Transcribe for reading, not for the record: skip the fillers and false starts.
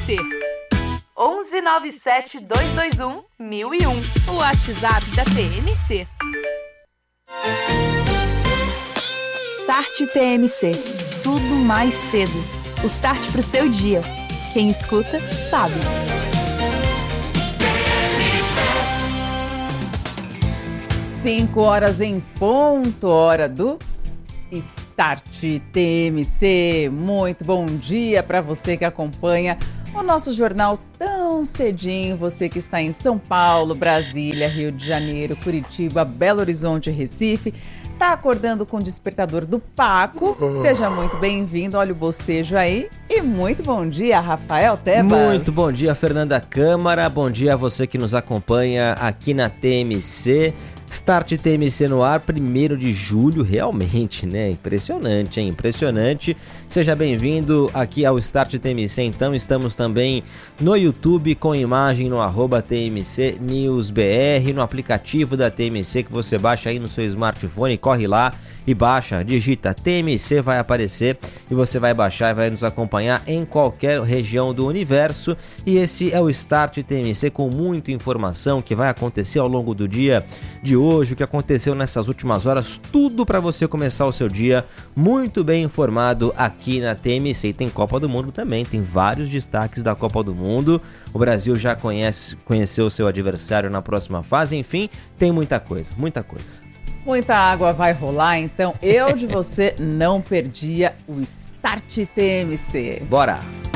TMC. 1197-221-1001. O WhatsApp da TMC. Start TMC. Tudo mais cedo. O start pro seu dia. Quem escuta, sabe. 5h em ponto, hora do Start TMC. Muito bom dia para você que acompanha o nosso jornal tão cedinho. Você que está em São Paulo, Brasília, Rio de Janeiro, Curitiba, Belo Horizonte, Recife. Tá acordando com o despertador do Paco. Seja muito bem-vindo. Olha o bocejo aí. E muito bom dia, Rafael Tebas. Muito bom dia, Fernanda Câmara. Bom dia a você que nos acompanha aqui na TMC. Start TMC no ar, 1º de julho, realmente, né? Impressionante, hein? Impressionante. Seja bem-vindo aqui ao Start TMC, então. Estamos também no YouTube com imagem no @TMC News BR, no aplicativo da TMC que você baixa aí no seu smartphone, corre lá e baixa, digita TMC, vai aparecer e você vai baixar e vai nos acompanhar em qualquer região do universo. E esse é o Start TMC com muita informação que vai acontecer ao longo do dia de hoje, o que aconteceu nessas últimas horas, tudo para você começar o seu dia muito bem informado aqui na TMC. E tem Copa do Mundo também, tem vários destaques da Copa do Mundo. O Brasil já conheceu o seu adversário na próxima fase, enfim, tem muita coisa, muita coisa. Muita água vai rolar, então eu de você não perdia o Start TMC. Bora!